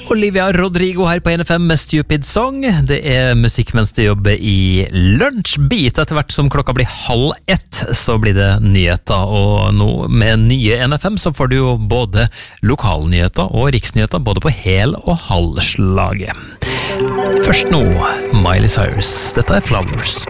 Olivia Rodrigo her på NFM med Stupid Song. Det musikk mens du jobber i lunsjbit. Etter hvert som klokka blir 12:30, så blir det nyheter. Og nå med nye NFM så får du jo både lokalnyheter og riksnyheter, både på hel- og halvslaget. Først nå, Miley Cyrus. Dette Flowers.